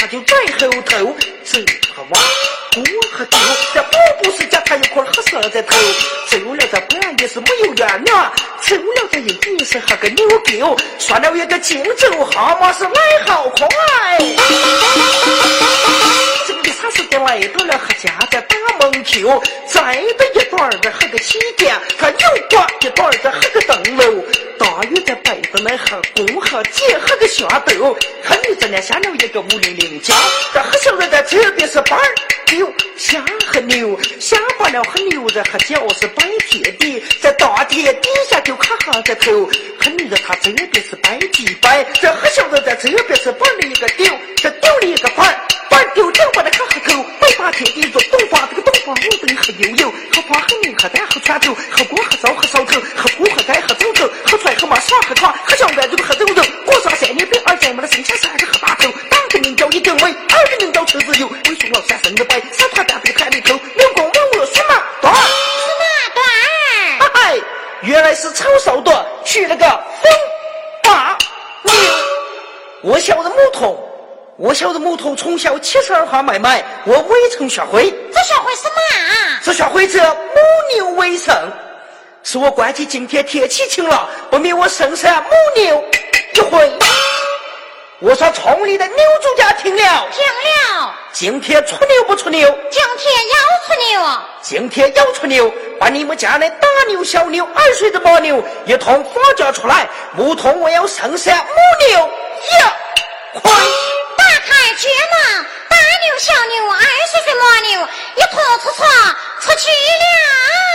他就在后头，这和娃锅和酒，这不是家他有块黑色在头，走了这不然也是没有缘呢，走了这一定是和个牛狗，算了一个荆州蛤蟆是来好快。这个啥时间来到了和家在大门口，再的一段的和个起点，他又挂一段的和个灯笼，大约在摆着来和公和姐和个下斗，和你这里下了一个500家，这和小人在这边是板牛下和牛，下把了和牛的和脚是摆铁地，在大铁底下就卡哈着头，和你的他这边是摆几摆，这和小人在这边是板了一个丢，这丢了一个板丢掉把它卡哈头，摆把铁地做东把这个东把红灯和悠悠，和花和牛和蛋和川头，和锅和糟和烧头，和锅和盖和走走，和踹和马耍和耍，和小白这个和走走，过上3年变2载，没了剩下30个大头，当个名叫一根尾，2个名叫车子油，为数老三生的白，三他打这个台里头，六公问我是哪段？ 是哪段？ 嗨，原来是曹少段娶了个风把牛。我小的母童从小72花买卖，我未曾学会。 这学会什么？ 这学会这母牛为生，是我关起今天天气晴了，不免我生下母牛一回。我说从里的牛主家听了，今天出牛不出牛？ 今天要出牛。 今天要出牛，把你们家的大牛、小牛、2岁的毛牛一同发掘出来，母童我要生下母牛一回。 打开绝门，大牛、小牛、2岁的毛牛一同出去了。